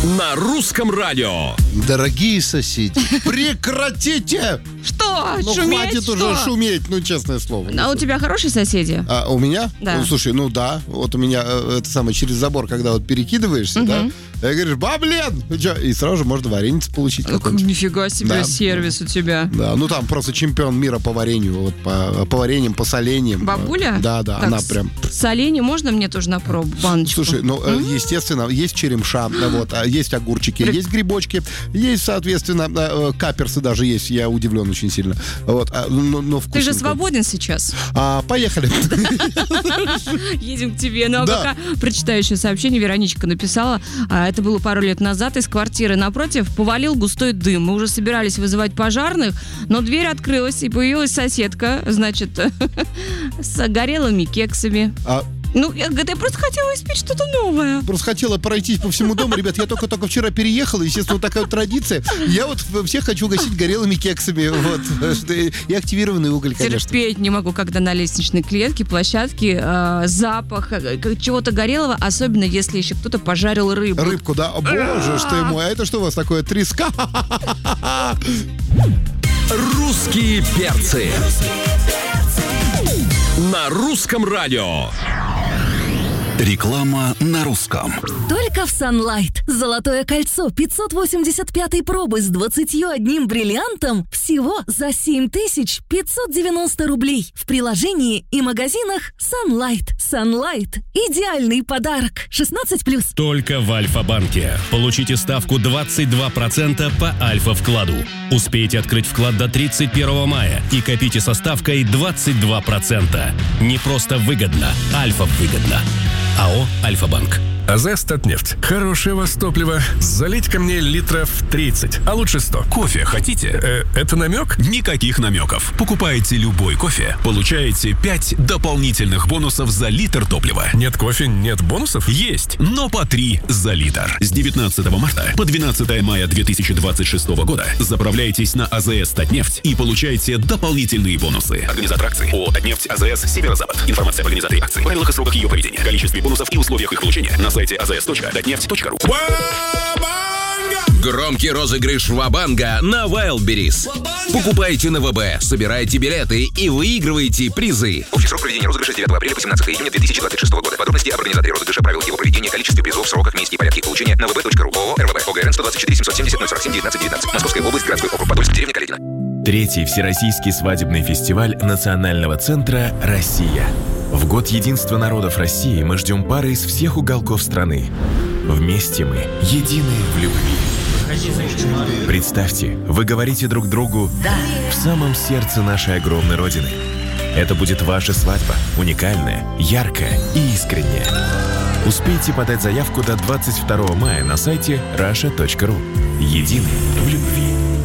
На русском радио. Дорогие соседи, прекратите! Что? Ну, шуметь? хватит что? уже шуметь, ну, честное слово. А у тебя хорошие соседи? А у меня? Да. Ну, слушай, ну да. Вот у меня это самое, через забор, когда вот перекидываешься, да, и говоришь, баблен! Ну, чё? И сразу же можно вареницу получить. Нифига себе, Да. сервис у тебя. Да, ну там просто чемпион мира по варенью, вот по вареньям, по соленьям. Бабуля? Да, Так, она прям... Соленье можно мне тоже на пробу, баночку? Слушай, ну, естественно, есть черемша, вот, есть огурчики, есть грибочки, есть, соответственно, каперсы даже есть, я удивлен очень сильно. Вот, но Ты же вкусненько. свободен сейчас? Поехали. Едем к тебе. Ну, а Да. пока прочитаю еще сообщение. Вероничка написала, это было пару лет назад, из квартиры напротив повалил густой дым. Мы уже собирались вызывать пожарных, но дверь открылась, и появилась соседка, значит, с горелыми кексами. Ну, я просто хотела испечь что-то новое. Просто хотела пройтись по всему дому. Ребят, я только приехала переехала. Естественно, вот такая вот традиция. Я вот всех хочу угостить горелыми кексами. Вот. И активированный уголь, конечно. Терпеть не могу, когда на лестничной клетке, площадке запах чего-то горелого, особенно если еще кто-то пожарил рыбу. Рыбку, да? О, боже ж ты мой. А это что у вас такое? Треска? Русские перцы. На русском радио. Реклама на русском. Только в Sunlight. Золотое кольцо 585-й пробы с 21 бриллиантом всего за 7590 рублей. В приложении и магазинах Sunlight. Sunlight. Идеальный подарок. 16+. Только в Альфа-банке. Получите ставку 22% по Альфа-вкладу. Успейте открыть вклад до 31 мая и копите со ставкой 22%. Не просто выгодно, Альфа-выгодно. АО «Альфа-банк». АЗС «Татнефть». Хорошее у вас топливо. Залить ко мне литров 30, а лучше 100. Кофе хотите? Это намек? Никаких намеков. Покупаете любой кофе, получаете 5 дополнительных бонусов за литр топлива. Нет кофе, нет бонусов? Есть, но по 3 за литр. С 19 марта по 12 мая 2026 года заправляйтесь на АЗС «Татнефть» и получайте дополнительные бонусы. Организатор акции ООО «Татнефть» АЗС «Северо-Запад». Информация об организаторе акции, правилах и сроках ее проведения, количестве бонусов и условиях их получения на сайте azs.tatneft.ru. Громкий розыгрыш Ва-банга на Wildberries. Покупайте на ВБ, собирайте билеты и выигрывайте призы. Общий срок проведения розыгрыша с 9 апреля по 17 июня 2026 года. Подробности об организаторе розыгрыша, правилах его проведения, количестве призов, сроках, месте и порядке их получения на vb.ru. ООО РВБ. ОГРН 124 770 047 19 19. Московская область, городской округ Подольск, деревня Каледино. Третий Всероссийский свадебный фестиваль Национального центра «Россия». В год единства народов России мы ждем пары из всех уголков страны. Вместе мы едины в любви. Представьте, вы говорите друг другу «да» в самом сердце нашей огромной Родины. Это будет ваша свадьба, уникальная, яркая и искренняя. Успейте подать заявку до 22 мая на сайте russia.ru. Едины в любви.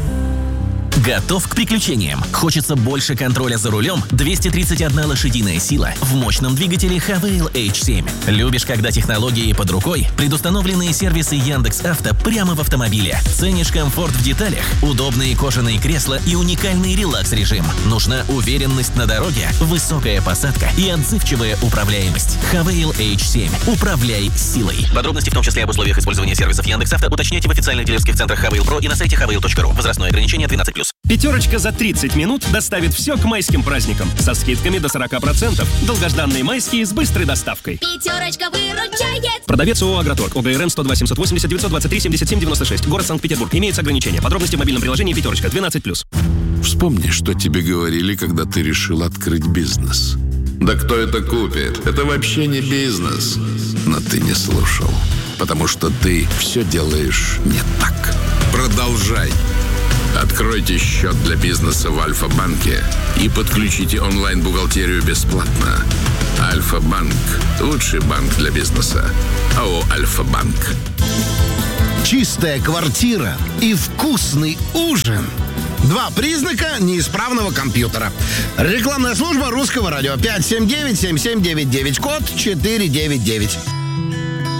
Готов к приключениям? Хочется больше контроля за рулем? 231 лошадиная сила в мощном двигателе Havail H7. Любишь, когда технологии под рукой? Предустановленные сервисы Яндекс.Авто прямо в автомобиле. Ценишь комфорт в деталях? Удобные кожаные кресла и уникальный релакс-режим. Нужна уверенность на дороге? Высокая посадка и отзывчивая управляемость. Havail H7. Управляй силой. Подробности, в том числе об условиях использования сервисов Яндекс.Авто, уточняйте в официальных дилерских центрах Havail Pro и на сайте havail.ru. Возрастное ограничение 12+. Пятерочка за 30 минут доставит все к майским праздникам. Со скидками до 40%. Долгожданные майские с быстрой доставкой. Пятерочка выручает. Продавец ООО «Агроторг». ОГРН 102 780 923 77 96. Город Санкт-Петербург. Имеется ограничение. Подробности в мобильном приложении «Пятерочка». 12+. Вспомни, что тебе говорили, когда ты решил открыть бизнес. Да кто это купит? Это вообще не бизнес. Но ты не слушал. Потому что ты все делаешь не так. Продолжай. Откройте счет для бизнеса в Альфа-банке и подключите онлайн-бухгалтерию бесплатно. Альфа-банк – лучший банк для бизнеса. АО «Альфа-банк». Чистая квартира и вкусный ужин. Два признака неисправного компьютера. Рекламная служба Русского радио. 579-7799, код 499.